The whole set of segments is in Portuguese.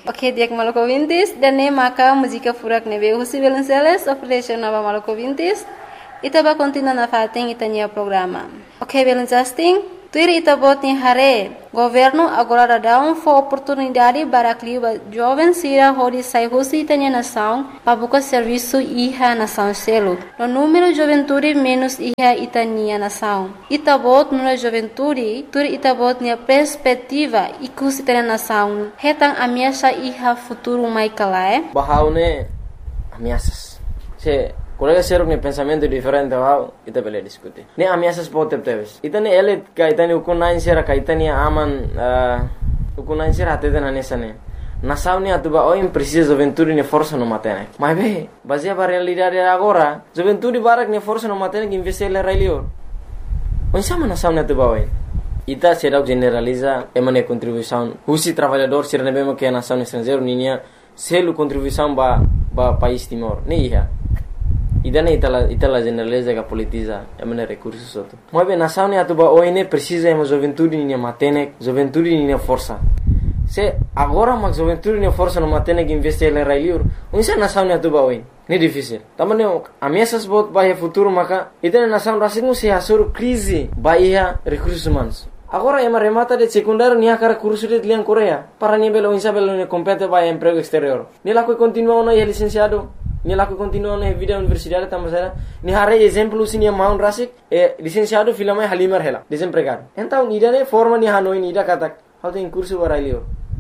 Ok, dia maluco vintis, dan ne maka música furak nebe José Belenceles, operation nova maluco vintis, itaba continua na fating itania programa. Ok, Belencasting, tuir itabot ni hare, governo agora dá oportunidade para que jovem sira hori sai José itania nação, para buscar serviço iha nação selo. No número juventude menos iha itania nação. Itabot no juventude, tuir itabot ni perspectiva ikus itania nação. Hetang ameaça iha futuro mai kalae. Bahaune ameaças. Se colega seruk ni pensamento diferente bahau ita bele diskuti. Ni ameaças pode teves. Itani ele kaitani ukunain sera kaitani aman ukunain sera atedana nesane. Nação ni atuba oim precisa juventude ni força no matene. Mas be, baseia para realidade agora, juventude barak ni força no matene que investir le railio. Onsama nação ni atuba oim. Ita será generaliza emane contribuição. Husi trabalhador ser nebemo que a nação estrangeiro ninia selo contribuição ba país Timor. Ni iha. Idana itala generaliza que politiza emane recursos outro. Mas bem, nação ni atuba oine precisa ema juventude ni matene, juventude ni força. Se agora mas juventude ni força no matene que investir le railio, unsa nação ni atuba oine. Ni difícil. Tamane ameaças bot bahia futuro maka itana nação rasing se asur crise bahia recursos humanos. Agora ema remata de secundário ni akara curso de liang Coreia para ni belo insa belo ni compete bahia emprego exterior. Ni la que continua no licenciado. Ni la que continua na vida universidade tamasera ni hare exemplo sini maun rasik licenciado filama halimar hela desempregado então ni dane forma ni hanoi ni da katak how tem curso barailior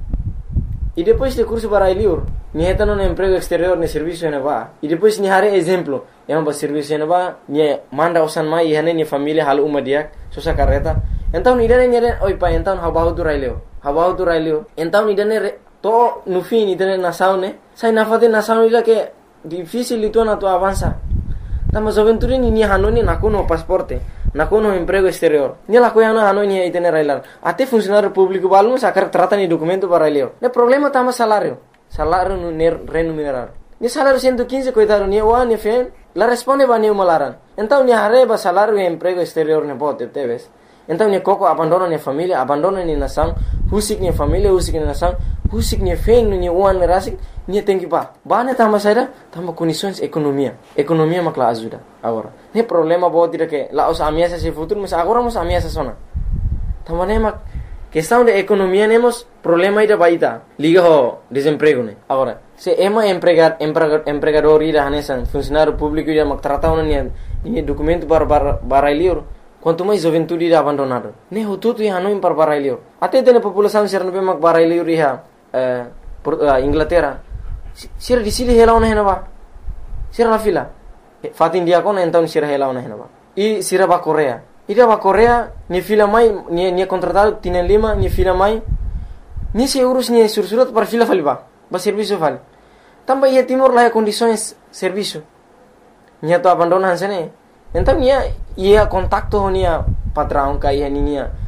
e depois de curso barailior ni heta no emprego exterior ni serviço na va e depois ni hare exemplo ba serviço na va ni manda osan mai hane ni família hal umadiak sosa carreta então ni dane oi pa então habahu tu railio então ni dane to no fim ni dane nasaune sai nafate nasaune ila que difícil itu na tu avança. Tama juventude ni hanoni nakuno pasporte, nakuno emprego exterior. Ni la coisa na hanoni aí tener railar. Até funcionário público balmo sacar trata ni documento para raileo. Ne problema tama salário no remunerado. Ni salário 115 coitado ni wa ni fen, la responde ba ni malaran. Então ni arreba salário e emprego exterior ne bote teves. Então ni coco abandona ni família, abandona ni nação, husik ni família, husik ni nação, husik ni fen ni uan rasik. Ni tem que ba tama saída tama condições economia makla ajuda agora ne problema bo tira que lá os ameaças se futuro mas agora os ameaças sona tama ne mak questão de economia nemos problema ida baita liga ho desemprego ne agora se ema empregador ida hanesan funcionário público ida mak trata ni documento para lior quanto mais juventude ida abandonado ne hututu ya no impar para lior até tem população ser no mak para lior iha Inglaterra sira di sili hela ona henaba sira la fila fatin dia kon então sira hela ona henaba e sira ba Coreia ida ba Coreia ni fila mai ni contratado tienen lima ni fila mai ni se urus ni sursurat para fila faliba ba serviço fal tamba ia Timor la condições serviço ni to abandona hansene então ia contacto nia patrão ka ia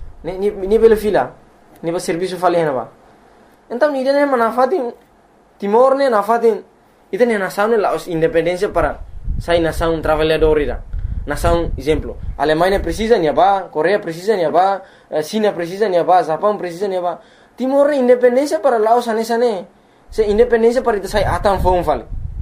ni bela fila ni ba serviço fal henaba então ni dene manafatin Timor ne nafatin itene nação ne la independência para sai nação trabalhador ira nação exemplo Alemanha precisa ni ba Coreia precisa ni ba China precisa ni ba Japão precisa ni ba Timor independência para Laos anesane se independência para ita sai atan fon fal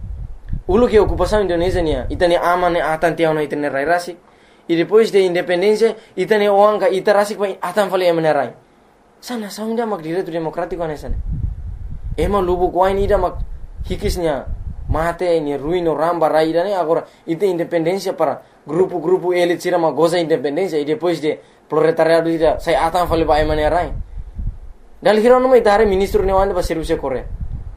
ulu que ocupação Indonésia ni itene amane atan tiao na itene rairasi e depois de independência itene oanga itarasi pa atan fal emenerai sana saunda mak direito democrático anesane ema lubu kwain ida mak hikisnya mate ni ruino ramba raida ne agora ite independência para grupo elite sira mak goza independência e depois de proletariado ida sai atan fale ba emane rai dal hirono mai dare ministro ne wanda ba serviço Coreia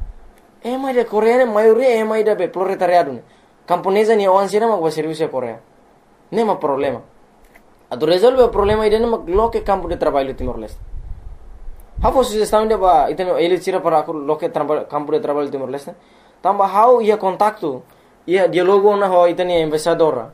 ema de Coreia ne maioria ema ida be proletariado ne camponesa ni wan sira mak ba serviço Coreia nema problema ado resolve o problema ida ne mak loke campo de trabalho Timor-Leste. Hafo sugestão de ba iteno ele tira para loke campo de trabalho Timor-Leste. Tamba how ia contacto ia dialogo na ho iteni embaixador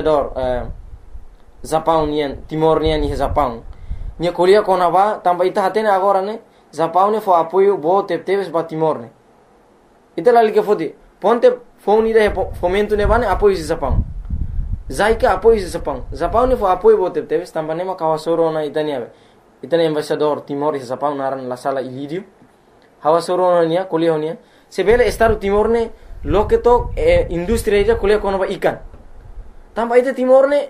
Japão nian Timor nian ni Japão. Nia colia com ba tamba ita hatene agora ne Japão ne fo apoio bo teves ba Timor ne. Ita la liga fodi ponte phone ida fomento ne bane apoio Japão. Zaika apoio Japão ne fo apoio bo teves tamba ne ma kawasoro na itania itani embaixador Timor e Japão naran la sala Ilírio hawa soro nia kuliah nia sebele Estado Timor ne loke to industri ida kuliah kono ba ikan tamba ite Timor ne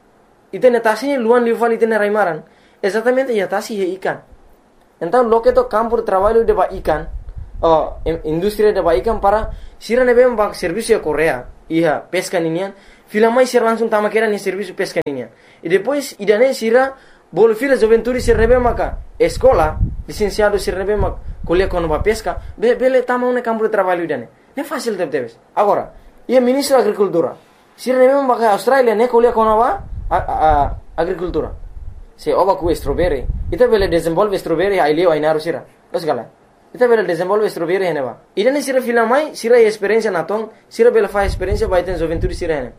ite netasi luan lival ite ne raimaran exatamente ya tasi he ikan então loke to campo de trabalho de ba ikan industri de ba ikan para sira ne bem ba serviço a Coreia ia pesca ninian fila mais sira langsung tama kera ni serviço pesca ninian e depois idane sira bol fila juventude se rebe maka escola licenciado se rebe mak kuliah kono ba pesca bele tama un campo de trabalho idane ne fácil debes agora ia ministro agricultura sira rebe maka Australia ne kuliah kono ba agricultura se oba ku strawberry ita bele desenvolve strawberry ai leo ai naru sira osgala ita bele desenvolve strawberry hene ba idane sira fila mai sira experiência natong sira bele fa experiência ba iten juventude sira hene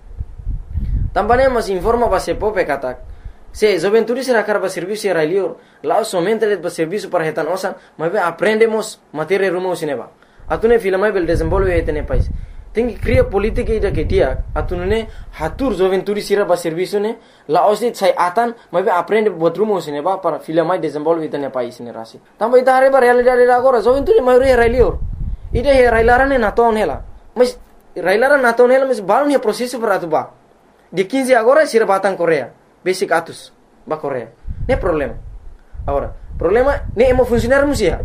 tambane mas informa ba se pope katak se juventude será carba serviço era lior lá somente le serviço para retan osan mas aprendemos matéria rumo sineba atune fila mai bel desenvolve etene país tem que criar política ida que dia atune hatur juventude será ba serviço ne lá osit sai atan mas aprende buat rumo sineba para fila mai desenvolve etene país ne rasi tamba ita hare ba realidade agora juventude mai era lior ida era ilarane na ton hela mas railaran na ton hela mas balon he processo para atuba de 15 agora será batang Coreia basic atus ba Coreia ne problema agora problema ne emo funcionar musia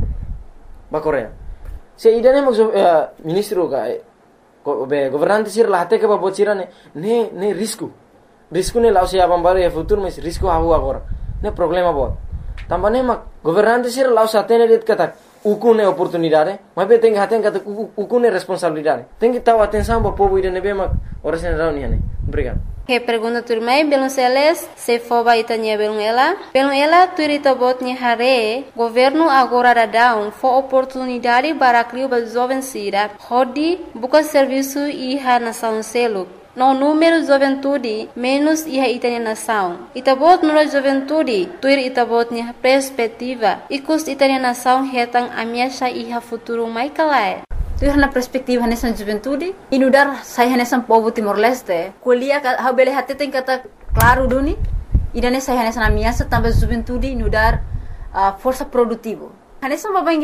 ba Coreia se ida ne ministro ka governante sir lahate ke ba bocira ne risco ne lao se abam bare futuro mas risco havu agora ne problema bot tambane mak governante sir lao satene dit kata ukune oportunidade mas be tem haten kata ukune responsabilidade tem que tahu atenção ba povo ida ne be mak ora sen rau ni ne obrigado. Que pergunta turmai belum seles se foba itanya belum ela turita botnya hare governo agora dadão fo oportunidade para criar ba jovem sira hodi buka serviço iha nação selo no número juventude menos iha itanya nação itabot no juventude tuir itabotnya perspectiva ikus itanya nação hetang amiasha iha futuro mai kalai tu na perspektiva nessa juventude inudar sai nessa povo Timor-Leste kuliah ha bele hati tem kata claro duni idane sai nessa amiasa tambah juventude inudar força produtivo nessa babang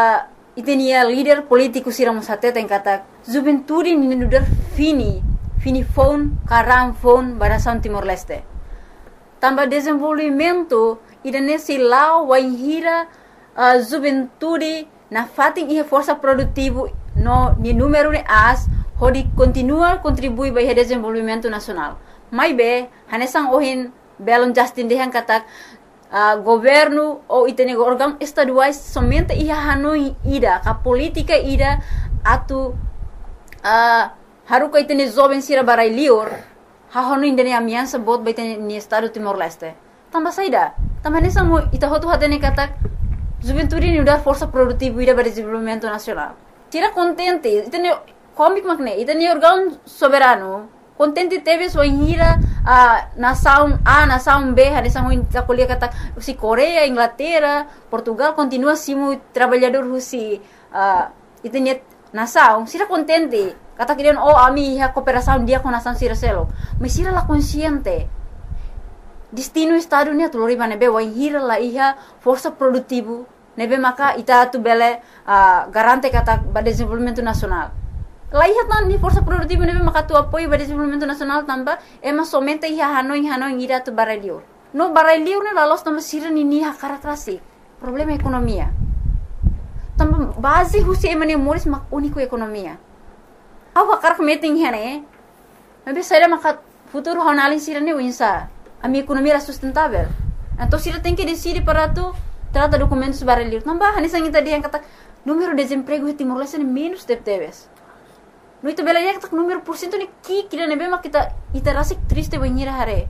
itenia líder político siram sate tem kata juventude inudar fini phone karam phone barasan Timor-Leste tambah desenvolvimento idane silau waihira juventude na fating ia força produtivo no ni número ne as hodi continua contribui para o desenvolvimento nacional mai be hanesang ohin belon Justin dehan katak governo ou itene órgão estaduais somente ia hanoi ida ka política ida atu haru ka itene jovem sira barai lior ha hanoi indene amiansa bot ba itene ni estado Timor-Leste tamba saida tamba hanesang mo ita hotu hatene katak juventude ni udar força produtiva ida para desenvolvimento nacional tira contente itene comic makne itene órgão soberano contente teve sua hira nação A nação B hanesang mo kuliah kata si Coreia Inglaterra Portugal continua simu trabalhador husi itene nação sira contente kata kirian ami ha cooperação dia com nação sira selo mas sira la consciente destino estado ni atulori bane be wai hira la iha força produtivo nebe maka ita tu bele garante kata ba desenvolvimento nacional la iha tan ni força produtivo nebe maka tu apoio ba desenvolvimento nacional tamba ema somente iha hanoi ira tu barelior no barelior ne la los tamba sira ni ha karakteristik problema ekonomia tamba base husi emane moris mak único ekonomia awa karak meeting hene nebe saira maka futuro honalin sira ne winsa a minha economia era sustentável. Então, se ela tem que decidir para tu trata documentos para ler, não vai. Hanisang ita diyan kata número de desemprego em Timor-Leste é menos teves. No ito bela diyan kata número porcento ni kira nebe mak ita rasik triste banhira hare.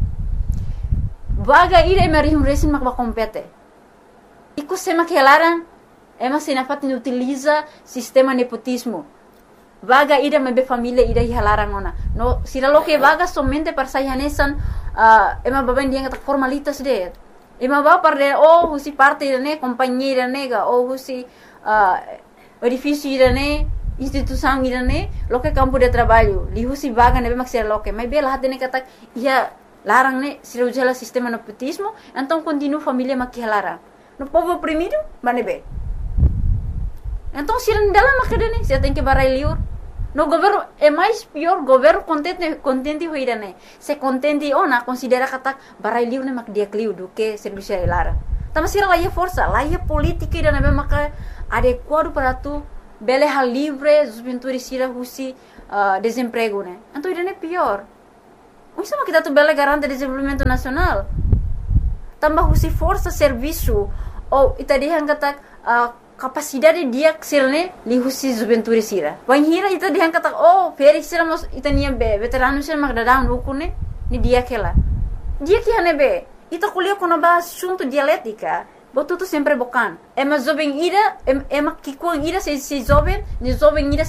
Vaga ira marihum resin mak bakompete. Iku sema kelaran ema sinafat ni utiliza sistema nepotismo. Vaga ida mebe família ida hilaran ona. No sira lo que vaga somente para sai hanesan ema baban dia kata formalitas de. Ema ba parde husi parte ne companhia nega husi edifício ne instituição ne lo que campo de trabalho. Li husi vaga nebe maksira lo que mai bela hatene kata ia larang ne sira ujala sistema nepotismo, então continua família makihalarang. No povo oprimido, manebe. Então, se não dela macadene, você tem que barai liur. No governo é mais pior, governo contente hoira né. Se contente na considera kata barai liur né mak dia kliu do que serviço lara. Tama sira lá força, lá política ida né maka adequado para tu bele hal livre, juventude sira husi desemprego né. Então ida né pior. Isso mak kita tu bele garante desenvolvimento nacional. Tambah husi força serviço ou ita dia kata capacidade dia ksilne li husi juventude sira. Wanhira ita dia kata feri sira mos ita nia be veterano sira mak dadang ukune ni dia kela. Dia que hane be ita kuliah kono ba assunto dialética. Botu tu sempre bocan. Ema jovem ira ema kikuang ira se jovem, ni jovem ira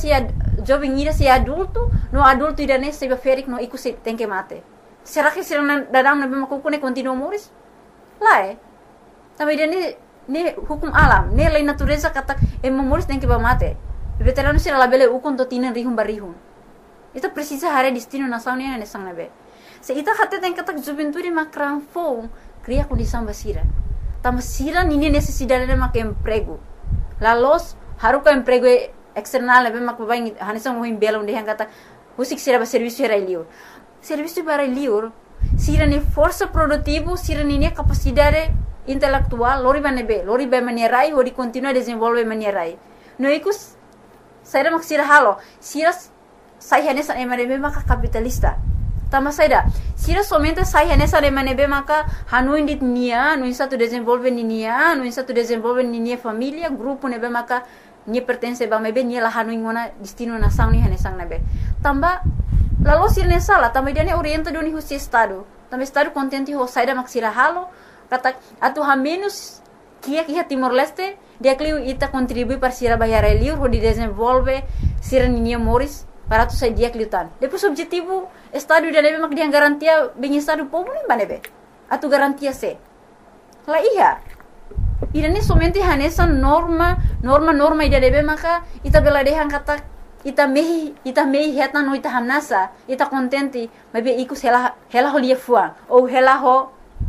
se adulto, no adulto ira ne se ferik no iku se tem que mate. Será que sira dadang na be makukune continua moris? Lá também ne hukum alam, ne lei natureza kata moris tem que mate. Veterano sira labele ukun to tinan rihum barihum. Itu precisa hare destino nação ne ne sang nabe. Se ita hate tem kata juventude makran fo cria condição basira. Tama sira nini necessidade de mak emprego. Lalos haruka emprego external nabe mak babai hanisang mohim bela onde hang kata husik sira ba serviço era liur. Serviço para liur sira ni força produtivo, sira ni capacidade intelectual, lori ba manierai, ori continua desenvolve manierai. No ikus saira mak sira halo, sira sai hanesa emanebe maka capitalista. Tama saida, sira somente sai hanesa emanebe maka hanuin dit nia, no insa tu desenvolve nia, no insa tu desenvolve nia família, grupo nebe maka ni pertence ba mebe ni la hanuin ngona destino nação ni hanesang nebe. Tamba lalu sira ne sala, tamba dia ne orienta do ni husi estado. Tamba estado contente ho saida mak sira halo, kata atu ha menos kia Timor Leste, dia kliu ita contribui para sira bayar liur ho di desenvolve sira nia moris para tu sai dia kliutan. Depois objetivo estado dia nebe mak dia garantia bem estado povo nem banebe. Atu garantia se. La iya. Ida ne somente hanesa norma ida nebe maka ita bela dehan kata ita mehi heta no ita hanasa ita contente mabe ikus hela ho lia fuang ou hela ho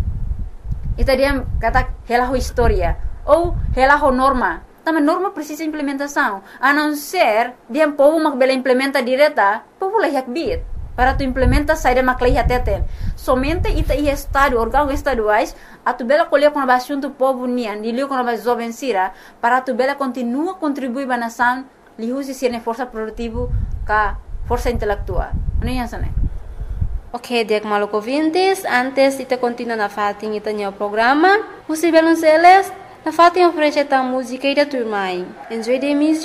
ita dia kata hela ho historia ou hela ho norma. Também norma precisa implementação. A não ser dia povo mak bela implementa direta, povo lah yak bit. Para tu implementa saída mak lah teten. Somente ita i estado, órgão estaduais, a tu bela colher com a assunto povo nian, dilio com a jovem sira, para tu bela continua contribuir ba nação, li usi sirne força produtivo ka força intelectual. Ano yan sana? Ok, diak maluk ouvintes, antes ita continua na fating ita nyo programa, Husi Belonceles, na fating oferece ta música ida turmai. Enjoy the music.